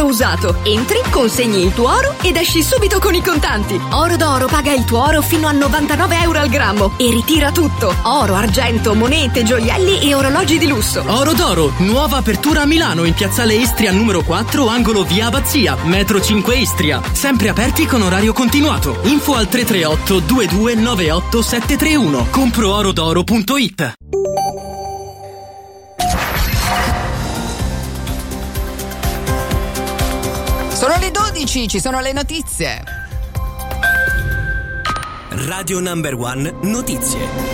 oro usato. Entri, consegni il tuo oro ed esci subito con i contanti. Oro d'Oro paga il tuo oro fino a 99 euro al grammo e ritira tutto. Oro, argento, monete, gioielli e orologi di lusso. Oro d'Oro, nuova apertura a Milano in piazzale Istria numero 4, angolo via Abbazia, metro 5 Istria. Sempre aperti con orario continuato. Info al 338 2298 731. Comproorodoro.it. Sono le 12, ci sono le notizie. Radio Number One Notizie.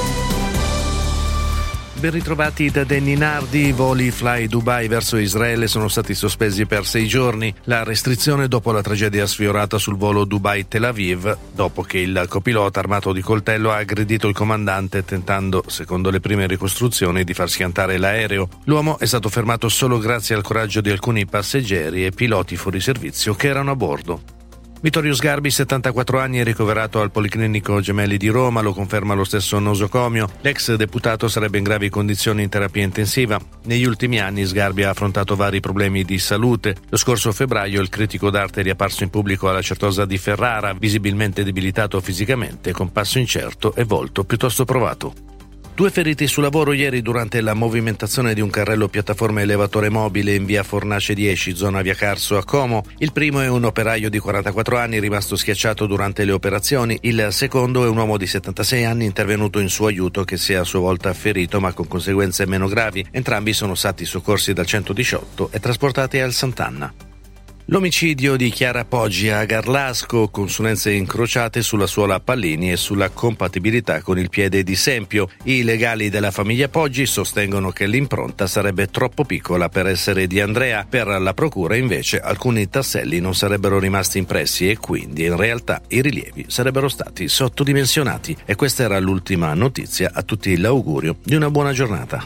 Ben ritrovati da Danny Nardi. I voli Fly Dubai verso Israele sono stati sospesi per 6 giorni. La restrizione dopo la tragedia sfiorata sul volo Dubai-Tel Aviv, dopo che il copilota armato di coltello ha aggredito il comandante tentando, secondo le prime ricostruzioni, di far schiantare l'aereo. L'uomo è stato fermato solo grazie al coraggio di alcuni passeggeri e piloti fuori servizio che erano a bordo. Vittorio Sgarbi, 74 anni, è ricoverato al Policlinico Gemelli di Roma, lo conferma lo stesso nosocomio. L'ex deputato sarebbe in gravi condizioni in terapia intensiva. Negli ultimi anni Sgarbi ha affrontato vari problemi di salute. Lo scorso febbraio il critico d'arte è riapparso in pubblico alla Certosa di Ferrara, visibilmente debilitato fisicamente, con passo incerto e volto piuttosto provato. 2 feriti sul lavoro ieri durante la movimentazione di un carrello piattaforma elevatore mobile in via Fornace 10, zona via Carso a Como. Il primo è un operaio di 44 anni rimasto schiacciato durante le operazioni. Il secondo è un uomo di 76 anni intervenuto in suo aiuto che si è a sua volta ferito ma con conseguenze meno gravi. Entrambi sono stati soccorsi dal 118 e trasportati al Sant'Anna. L'omicidio di Chiara Poggi a Garlasco, consulenze incrociate sulla suola Pallini e sulla compatibilità con il piede di Sempio. I legali della famiglia Poggi sostengono che l'impronta sarebbe troppo piccola per essere di Andrea. Per la procura invece alcuni tasselli non sarebbero rimasti impressi e quindi in realtà i rilievi sarebbero stati sottodimensionati. E questa era l'ultima notizia. A tutti l'augurio di una buona giornata.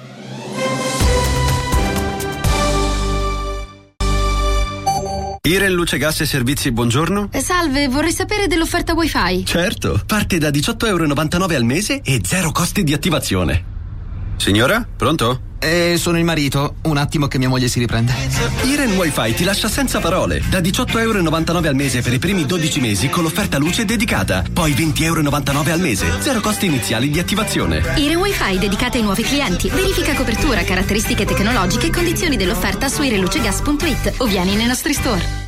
Iren Luce Gas e Servizi, buongiorno. Salve, vorrei sapere dell'offerta Wi-Fi. Certo, parte da €18,99 al mese e 0 costi di attivazione. Signora, pronto? Sono il marito, un attimo che mia moglie si riprende. Iren Wi-Fi ti lascia senza parole. Da €18,99 al mese per i primi 12 mesi con l'offerta luce dedicata. Poi €20,99 al mese, 0 costi iniziali di attivazione. Iren Wi-Fi dedicata ai nuovi clienti. Verifica copertura, caratteristiche tecnologiche e condizioni dell'offerta su irenlucegas.it o vieni nei nostri store.